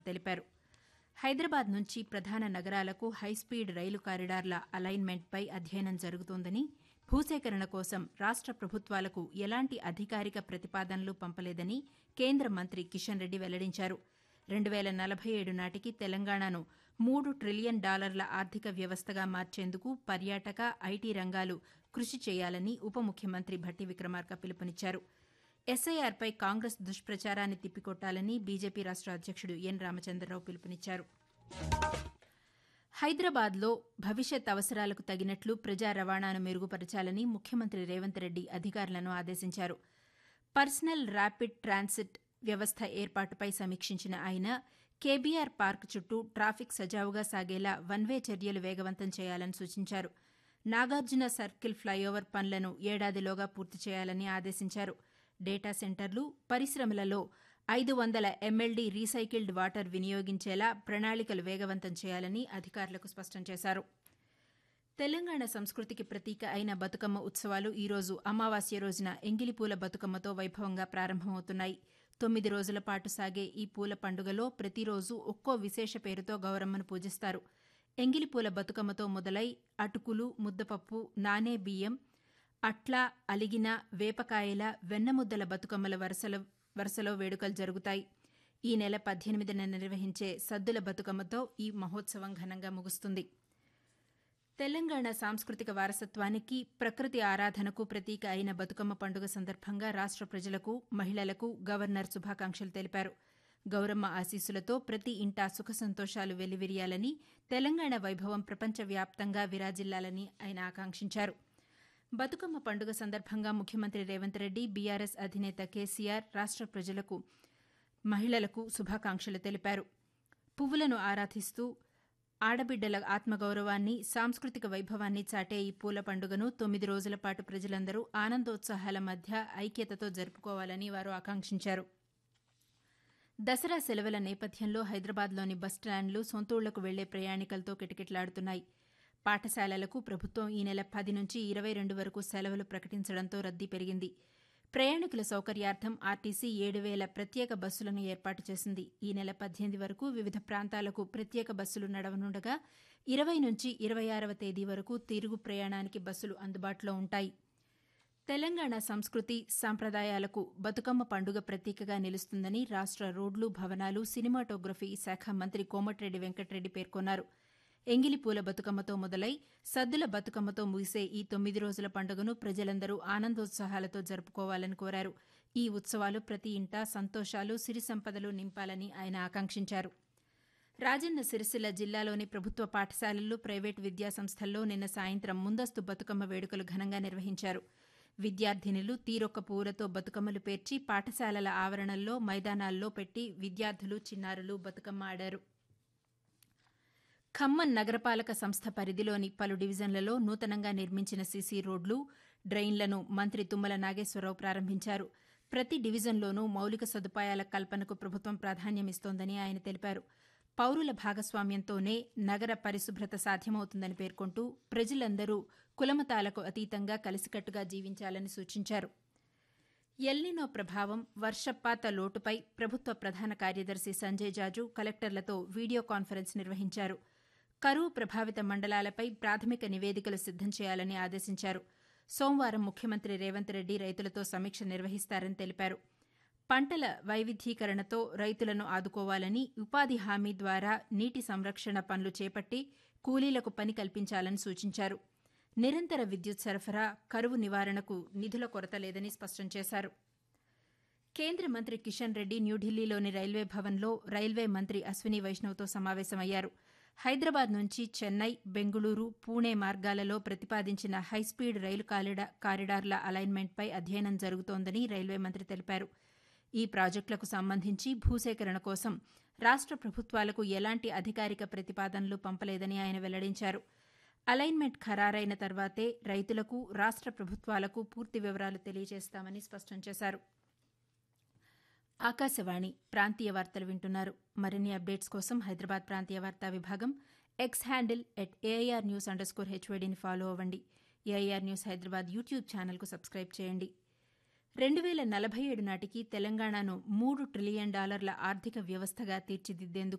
తెలిపారు. హైదరాబాద్ నుంచి ప్రధాన నగరాలకు హైస్పీడ్ రైలు కారిడార్ల అలైన్మెంట్పై అధ్యయనం జరుగుతోందని, భూసేకరణ కోసం రాష్ట ప్రభుత్వాలకు ఎలాంటి అధికారిక ప్రతిపాదనలు పంపలేదని కేంద్ర మంత్రి కిషన్ రెడ్డి వెల్లడించారు. 2047 నాటికి తెలంగాణను $3 ట్రిలియన్ ఆర్థిక వ్యవస్థగా మార్చేందుకు పర్యాటక, ఐటీ రంగాలు కృషి చేయాలని ఉప ముఖ్యమంత్రి భట్టి విక్రమార్క పిలుపునిచ్చారు. ఎస్ఐఆర్పై కాంగ్రెస్ దుష్ప్రచారాన్ని తిప్పికొట్టాలని బీజేపీ రాష్ట అధ్యక్షుడు ఎన్ రామచంద్రరావు పిలుపునిచ్చారు. హైదరాబాద్లో భవిష్యత్ అవసరాలకు తగినట్లు ప్రజా రవాణాను మెరుగుపరచాలని ముఖ్యమంత్రి రేవంత్ రెడ్డి అధికారులను ఆదేశించారు. పర్సనల్ ర్యాపిడ్ ట్రాన్సిట్ వ్యవస్థ ఏర్పాటుపై సమీక్షించిన ఆయన కేబీఆర్ పార్క్ చుట్టూ ట్రాఫిక్ సజావుగా సాగేలా వన్వే చర్యలు వేగవంతం చేయాలని సూచించారు. నాగార్జున సర్కిల్ ఫ్లైఓవర్ పనులను ఏడాదిలోగా పూర్తి చేయాలని ఆదేశించారు. డేటా సెంటర్లు, పరిశ్రమలలో 500 MLD రీసైకిల్డ్ వాటర్ వినియోగించేలా ప్రణాళికలు వేగవంతం చేయాలని అధికారులకు స్పష్టం చేశారు. తెలంగాణ సంస్కృతికి ప్రతీక అయిన బతుకమ్మ ఉత్సవాలు ఈరోజు అమావాస్య రోజున ఎంగిలిపూల బతుకమ్మతో వైభవంగా ప్రారంభమవుతున్నాయి. 9 రోజుల పాటు సాగే ఈ పూల పండుగలో ప్రతిరోజు ఒక్కో విశేష పేరుతో గౌరమ్మను పూజిస్తారు. ఎంగిలిపూల బతుకమ్మతో మొదలై అటుకులు, ముద్దపప్పు, నానే బియ్యం, అట్ల, అలిగిన, వేపకాయల, వెన్నముద్దల బతుకమ్మల వరుసలో వేడుకలు జరుగుతాయి. ఈ నెల 18న నిర్వహించే సద్దుల బతుకమ్మతో ఈ మహోత్సవం ఘనంగా ముగుస్తుంది. తెలంగాణ సాంస్కృతిక వారసత్వానికి, ప్రకృతి ఆరాధనకు ప్రతీక అయిన బతుకమ్మ పండుగ సందర్భంగా రాష్ట ప్రజలకు, మహిళలకు గవర్నర్ శుభాకాంక్షలు తెలిపారు. గౌరమ్మ ఆశీస్సులతో ప్రతి ఇంటా సుఖ సంతోషాలు వెల్లివిరియాలని, తెలంగాణ వైభవం ప్రపంచవ్యాప్తంగా విరాజిల్లాలని ఆయన ఆకాంక్షించారు. బతుకమ్మ పండుగ సందర్భంగా ముఖ్యమంత్రి రేవంత్ రెడ్డి, బీఆర్ఎస్ అధినేత కేసీఆర్ రాష్ట ప్రజలకు, మహిళలకు శుభాకాంక్షలు తెలిపారు. పువ్వులను ఆరాధిస్తూ ఆడబిడ్డల ఆత్మగౌరవాన్ని, సాంస్కృతిక వైభవాన్ని చాటే ఈ పూల పండుగను 9 రోజుల పాటు ప్రజలందరూ ఆనందోత్సాహాల మధ్య ఐక్యతతో జరుపుకోవాలని వారు ఆకాంక్షించారు. దసరా సెలవుల నేపథ్యంలో హైదరాబాద్లోని బస్టాండ్లు సొంతూళ్లకు వెళ్లే ప్రయాణికులతో కిటకిటలాడుతున్నాయి. పాఠశాలలకు ప్రభుత్వం ఈ నెల 10 నుంచి 22 వరకు సెలవులు ప్రకటించడంతో రద్దీ పెరిగింది. ప్రయాణికుల సౌకర్యార్థం ఆర్టీసీ 7,000 ప్రత్యేక బస్సులను ఏర్పాటు చేసింది. ఈ నెల 18 వరకు వివిధ ప్రాంతాలకు ప్రత్యేక బస్సులు నడవనుండగా 20 నుంచి 26వ తేదీ వరకు తిరుగు ప్రయాణానికి బస్సులు అందుబాటులో ఉంటాయి. తెలంగాణ సంస్కృతి, సంప్రదాయాలకు బతుకమ్మ పండుగ ప్రతీకగా నిలుస్తుందని రాష్ట రోడ్లు, భవనాలు, సినిమాటోగ్రఫీ శాఖ మంత్రి కోమటిరెడ్డి వెంకటరెడ్డి పేర్కొన్నారు. ఎంగిలిపూల బతుకమ్మతో మొదలై సద్దుల బతుకమ్మతో ముగిసే ఈ 9 రోజుల పండుగను ప్రజలందరూ ఆనందోత్సాహాలతో జరుపుకోవాలని కోరారు. ఈ ఉత్సవాలు ప్రతి ఇంటా సంతోషాలు, సిరి సంపదలు నింపాలని ఆయన ఆకాంక్షించారు. రాజన్న సిరిసిల్ల జిల్లాలోని ప్రభుత్వ పాఠశాలలు, ప్రైవేటు విద్యాసంస్థల్లో నిన్న సాయంత్రం ముందస్తు బతుకమ్మ వేడుకలు ఘనంగా నిర్వహించారు. విద్యార్థినులు తీరొక్క పువ్వులతో బతుకమ్మలు పేర్చి పాఠశాలల ఆవరణల్లో, మైదానాల్లో పెట్టి విద్యార్థులు, చిన్నారులు బతుకమ్మ ఆడారు. ఖమ్మం నగరపాలక సంస్థ పరిధిలోని పలు డివిజన్లలో నూతనంగా నిర్మించిన సీసీ రోడ్లు, డ్రైన్లను మంత్రి తుమ్మల నాగేశ్వరరావు ప్రారంభించారు. ప్రతి డివిజన్లోనూ మౌలిక సదుపాయాల కల్పనకు ప్రభుత్వం ప్రాధాన్యమిస్తోందని ఆయన తెలిపారు. పౌరుల భాగస్వామ్యంతోనే నగర పరిశుభ్రత సాధ్యమవుతుందని పేర్కొంటూ ప్రజలందరూ కులమతాలకు అతీతంగా కలిసికట్టుగా జీవించాలని సూచించారు. ఎల్నినో ప్రభావం, వర్షపాత లోటుపై ప్రభుత్వ ప్రధాన కార్యదర్శి సంజయ్ జాజు కలెక్టర్లతో వీడియో కాన్ఫరెన్స్ నిర్వహించారు. కరువు ప్రభావిత మండలాలపై ప్రాథమిక నివేదికలు సిద్దం చేయాలని ఆదేశించారు. సోమవారం ముఖ్యమంత్రి రేవంత్ రెడ్డి రైతులతో సమీక్ష నిర్వహిస్తారని తెలిపారు. పంటల వైవిధ్యీకరణతో రైతులను ఆదుకోవాలని, ఉపాధి హామీ ద్వారా నీటి సంరక్షణ పనులు చేపట్టి కూలీలకు పని కల్పించాలని సూచించారు. నిరంతర విద్యుత్ సరఫరా, కరువు నివారణకు నిధుల కొరత లేదని స్పష్టం చేశారు. కేంద్ర మంత్రి కిషన్ రెడ్డి న్యూఢిల్లీలోని రైల్వే భవన్లో రైల్వే మంత్రి అశ్విని వైష్ణవ్తో సమావేశమయ్యారు. హైదరాబాద్ నుంచి చెన్నై, బెంగుళూరు, పూణే మార్గాలలో ప్రతిపాదించిన హైస్పీడ్ రైలు కారిడార్ల అలైన్మెంట్పై అధ్యయనం జరుగుతోందని రైల్వే మంత్రి తెలిపారు. ఈ ప్రాజెక్టులకు సంబంధించి భూసేకరణ కోసం రాష్ట ప్రభుత్వాలకు ఎలాంటి అధికారిక ప్రతిపాదనలు పంపలేదని ఆయన వెల్లడించారు. అలైన్మెంట్ ఖరారైన తర్వాతే రైతులకు, రాష్ట ప్రభుత్వాలకు పూర్తి వివరాలు తెలియజేస్తామని స్పష్టం చేశారు. ఆకాశవాణి ప్రాంతీయ వార్తలు వింటున్నారు. మరిన్ని అప్డేట్స్ కోసం హైదరాబాద్ ప్రాంతీయ వార్తా విభాగం ఎక్స్ హ్యాండిల్ @AIR_News_HYDని ఫాలో అవ్వండి. AIR న్యూస్ హైదరాబాద్ యూట్యూబ్ ఛానల్కు సబ్స్క్రైబ్ చేయండి. 2047 నాటికి తెలంగాణను $3 ట్రిలియన్ ఆర్థిక వ్యవస్థగా తీర్చిదిద్దేందుకు